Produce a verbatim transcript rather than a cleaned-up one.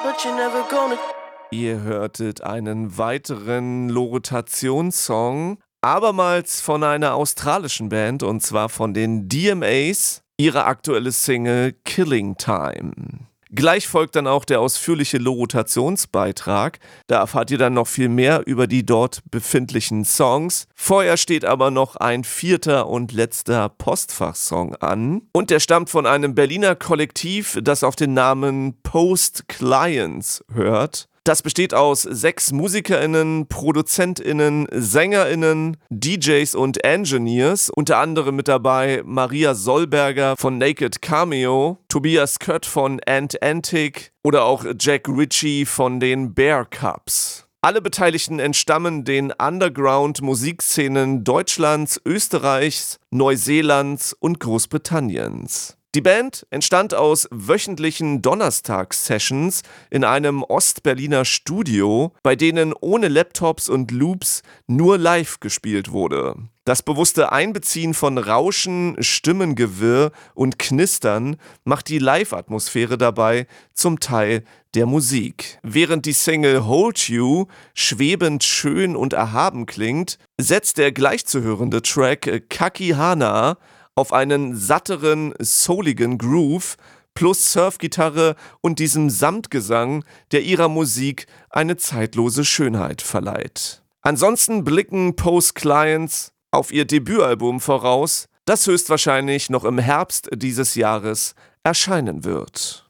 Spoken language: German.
but you're never gonna. Ihr hörtet einen weiteren Lorotationsssong, abermals von einer australischen Band, und zwar von den D M As, ihre aktuelle Single Killing Time. Gleich folgt dann auch der ausführliche Lorotationsbeitrag. Da erfahrt ihr dann noch viel mehr über die dort befindlichen Songs. Vorher steht aber noch ein vierter und letzter Postfachsong an. Und der stammt von einem Berliner Kollektiv, das auf den Namen Post Clients hört. Das besteht aus sechs MusikerInnen, ProduzentInnen, SängerInnen, D Js und Engineers. Unter anderem mit dabei Maria Solberger von Naked Cameo, Tobias Kött von Ant Antic oder auch Jack Ritchie von den Bear Cubs. Alle Beteiligten entstammen den Underground-Musikszenen Deutschlands, Österreichs, Neuseelands und Großbritanniens. Die Band entstand aus wöchentlichen Donnerstags-Sessions in einem Ostberliner Studio, bei denen ohne Laptops und Loops nur live gespielt wurde. Das bewusste Einbeziehen von Rauschen, Stimmengewirr und Knistern macht die Live-Atmosphäre dabei zum Teil der Musik. Während die Single Hold You schwebend schön und erhaben klingt, setzt der gleichzuhörende Track Kakihana auf einen satteren, souligen Groove plus Surfgitarre und diesem Samtgesang, der ihrer Musik eine zeitlose Schönheit verleiht. Ansonsten blicken Post Clients auf ihr Debütalbum voraus, das höchstwahrscheinlich noch im Herbst dieses Jahres erscheinen wird.